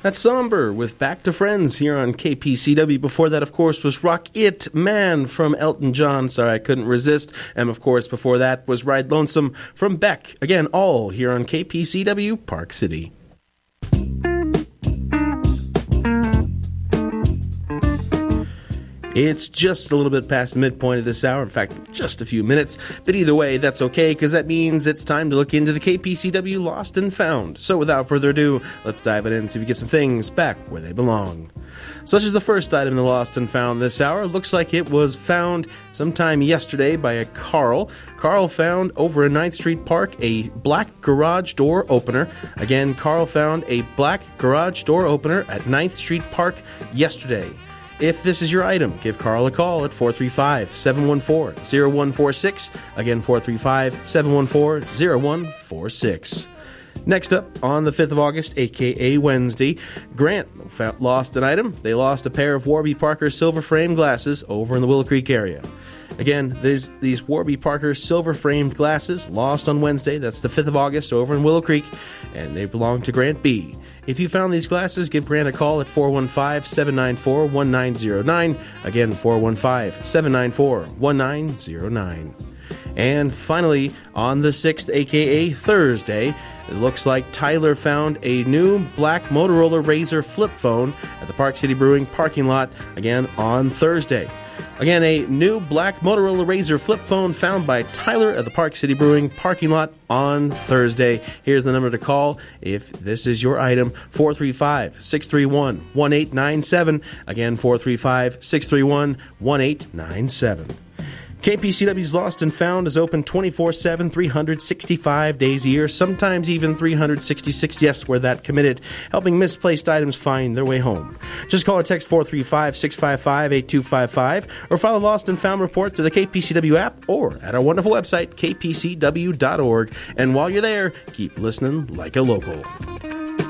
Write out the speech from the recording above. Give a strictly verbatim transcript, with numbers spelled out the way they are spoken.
That's Somber with Back to Friends here on K P C W. Before that, of course, was Rock It Man from Elton John. Sorry, I couldn't resist. And, of course, before that was Ride Lonesome from Beck. Again, all here on K P C W, Park City. It's just a little bit past the midpoint of this hour. In fact, just a few minutes. But either way, that's okay, because that means it's time to look into the K P C W Lost and Found. So without further ado, let's dive it in and see if we get some things back where they belong. Such as the first item in the Lost and Found this hour. Looks like it was found sometime yesterday by a Carl. Carl found over in ninth Street Park a black garage door opener. Again, Carl found a black garage door opener at ninth Street Park yesterday. If this is your item, give Carl a call at four three five, seven one four, zero one four six. Again, four three five, seven one four, zero one four six. Next up, on the fifth of August, a k a. Wednesday, Grant found, lost an item. They lost a pair of Warby Parker silver frame glasses over in the Willow Creek area. Again, there's these Warby Parker silver-framed glasses lost on Wednesday. That's the fifth of August over in Willow Creek, and they belong to Grant B. If you found these glasses, give Grant a call at four one five, seven nine four, one nine zero nine. Again, four one five, seven nine four, one nine zero nine. And finally, on the sixth, a k a. Thursday, it looks like Tyler found a new black Motorola Razr flip phone at the Park City Brewing parking lot, again, on Thursday. Again, a new black Motorola Razr flip phone found by Tyler at the Park City Brewing parking lot on Thursday. Here's the number to call if this is your item, four three five, six three one, one eight nine seven. Again, four three five, six three one, one eight nine seven. K P C W's Lost and Found is open twenty-four seven, three hundred sixty-five days a year, sometimes even three hundred sixty-six, yes, we're that committed, helping misplaced items find their way home. Just call or text four three five, six five five, eight two five five or file a Lost and Found report through the K P C W app or at our wonderful website, k p c w dot org. And while you're there, keep listening like a local.